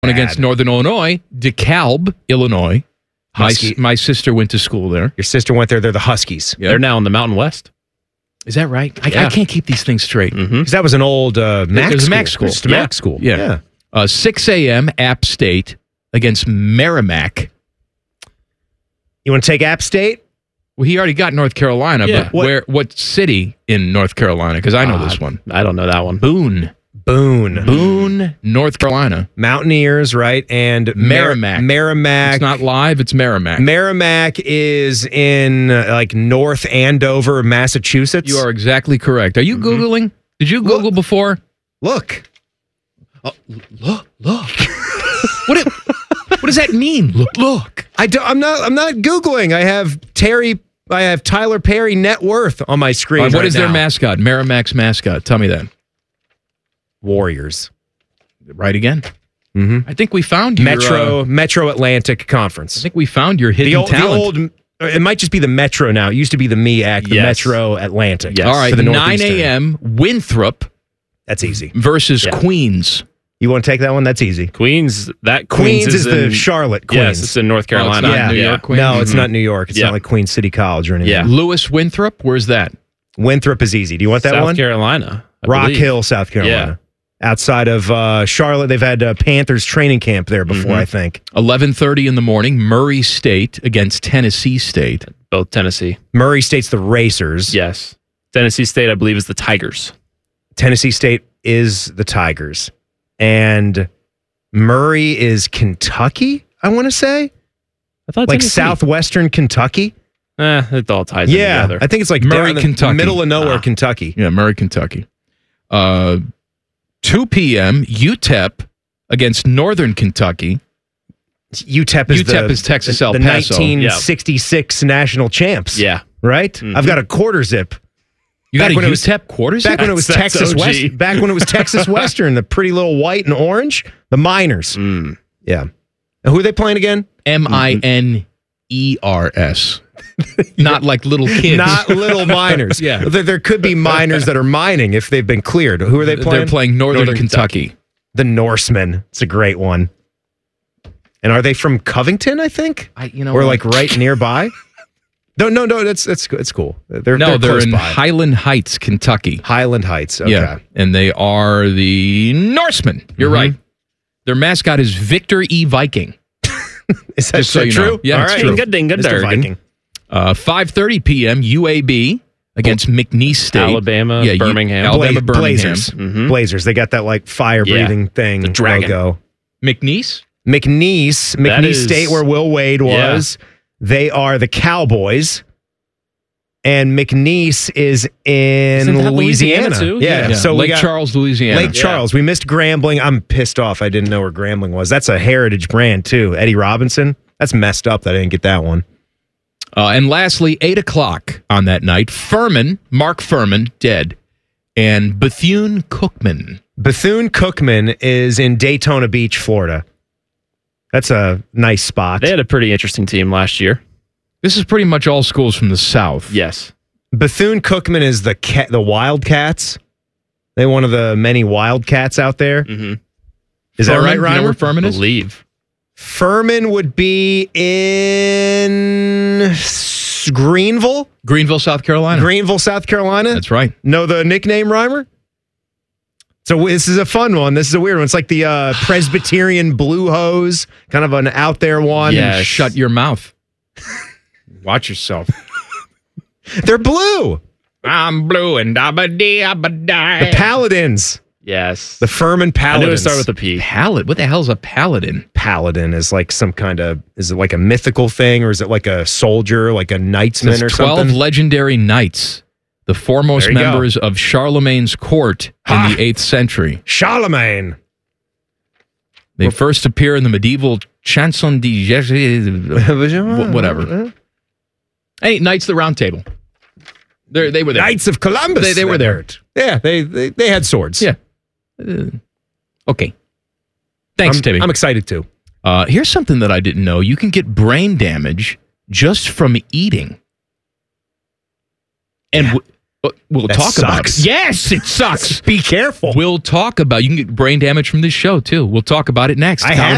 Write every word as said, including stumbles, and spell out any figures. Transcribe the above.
against Northern Illinois, DeKalb, Illinois. My, Husky. my sister went to school there. Your sister went there. They're the Huskies. Yep. They're now in the Mountain West. Is that right? I, Yeah. I can't keep these things straight. Mm-hmm. Because that was an old uh, Mac It was a school. Mac school. Just a Yeah. Mac school. Yeah. yeah. Uh, six a.m. App State against Merrimack. You want to take App State? Well, he already got North Carolina, Yeah. but What- where? What city in North Carolina? Because I know Uh, this one. I don't know that one. Boone. Boone. Boone, North Carolina. Mountaineers, right? And Mer- Merrimack. Merrimack. It's not live, it's Merrimack. Merrimack is in uh, like North Andover, Massachusetts. You are exactly correct. Are you Googling? Did you Google Look. before? Look. Look, look. what, it, what does that mean? Look, look. I do, I'm not. I'm not Googling. I have Terry. I have Tyler Perry net worth on my screen. Uh, what right is their now. mascot? Merrimack's mascot. Tell me that. Warriors. Right again. Mm-hmm. I think we found your, Metro uh, Metro Atlantic I Conference. think we found your hidden The old, the talent. old. It might just be the Metro now. It used to be the M E A C, the Yes. Metro Atlantic. Yes. All right, for the nine Northeastern. a.m. Winthrop That's easy. versus Yeah. Queens. You want to take that one? That's easy. Queens, that Queens, Queens, is, in, the Charlotte Queens. Yes, it's in North Oh, it's Carolina. not Yeah. New yeah. York Queens? No, it's Mhm. not New York. It's Yeah. not like Queen City College or anything. Yeah. Lewis Winthrop, where's that? Winthrop is easy. Do you want that South one? Carolina. I Rock believe. Hill, South Carolina. Outside of uh, Charlotte, they've had uh, Panthers training camp there before, Mhm. I think. eleven thirty in the morning, Murray State against Tennessee State. Both Tennessee. Murray State's the Racers. Yes. Tennessee State, I believe, is the Tigers. Tennessee State is the Tigers. And Murray is Kentucky, I want to say. I thought Like Tennessee. southwestern Kentucky. Eh, it all ties in Yeah, together. I think it's like Murray, down in the Kentucky. middle of nowhere, Ah. Kentucky. Yeah, Murray, Kentucky. Uh, two p.m., U T E P against Northern Kentucky. U T E P is U T E P the, is Texas the, El the Paso. nineteen sixty-six national champs. yeah. Right? Mhm. I've got a quarter zip. You Back got when a it U was- T E P quarters? Back when it was That's- that's Texas O G. West, back when it was Texas Western, the pretty little white and orange, the Miners. Mm. Yeah. And who are they playing again? M I N E R S. Not like little kids. Not little miners. Yeah. There, there could be miners that are mining if they've been cleared. Who are they playing? They're playing Northern, Northern Kentucky. The Norsemen. It's a great one. And are they from Covington, I think? I, you know, Or what? like right nearby? No, no, no, that's that's it's cool. They're no, they're, they're, close in by. Highland Heights, Kentucky. Highland Heights. Okay. Yeah, and they are the Norsemen. You're Mhm. right. Their mascot is Victor E. Viking. Is that Just so you true? know. Yeah, All it's right. true. Dinga dinga Mister durgan. Viking. Uh, five thirty p.m. U A B against McNeese State. Alabama, Yeah, you- Birmingham. Alabama, Bla- Birmingham. Blazers. Mhm. Blazers. They got that like fire breathing thing the dragon. logo. McNeese? McNeese, That McNeese is- State, where Will Wade Yeah. was. They are the Cowboys. And McNeese is in Isn't that Louisiana. Louisiana too? Yeah. Yeah, So we Lake got Charles, Louisiana. Lake Yeah. Charles. We missed Grambling. I'm pissed off. I didn't know where Grambling was. That's a heritage brand too. Eddie Robinson. That's messed up that I didn't get that one. Uh, and lastly, eight o'clock on that night, Furman, Mark Furman, dead, and Bethune Cookman. Bethune Cookman is in Daytona Beach, Florida. That's a nice spot. They had a pretty interesting team last year. This is pretty much all schools from the South. Yes. Bethune Cookman is the cat, the Wildcats. They're one of the many Wildcats out there. Mm-hmm. Is Furman, that right, you know Ryan? where Furman is? Believe. Furman would be in S- Greenville, Greenville, South Carolina. Greenville, South Carolina. That's right. Know the nickname, Reimer? So this is a fun one. This is a weird one. It's like the uh, Presbyterian Blue Hose, kind of an out there one. Yeah. Yes. Shut your mouth. Watch yourself. They're blue. I'm blue and dabba-dee, abba-die. The Paladins. Yes. The Furman I knew Paladins. it started with a P. Palad. What the hell is a paladin? Paladin is like some kind of, is it like a mythical thing or is it like a soldier, like a knightsman There's or twelve something? legendary knights, the foremost There you go. members of Charlemagne's court Ha! in the eighth century. Charlemagne. They first appear in the medieval Chanson de Jésus, whatever. Hey, Knights of the Round Table. They're, they were there. Knights of Columbus. They- they were there. Yeah, they, they they had swords. Yeah. Uh, okay. Thanks, I'm, Timmy. I'm excited too. Uh, here's something that I didn't know. You can get brain damage just from eating. And Yeah. w- uh, we'll That talk about sucks. it. Yes, it sucks. Be careful. We'll talk about You can get brain damage from this show, too. We'll talk about it next. I had